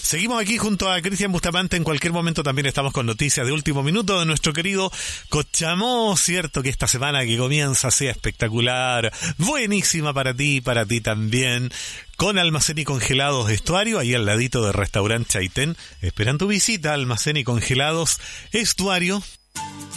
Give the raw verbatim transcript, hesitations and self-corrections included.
Seguimos aquí junto a Cristian Bustamante. En cualquier momento también estamos con noticias de último minuto de nuestro querido Cochamó. Cierto que esta semana que comienza sea espectacular, buenísima para ti y para ti también. Con Almacén y Congelados Estuario, ahí al ladito del restaurante Chaitén. Esperan tu visita, Almacén y Congelados Estuario.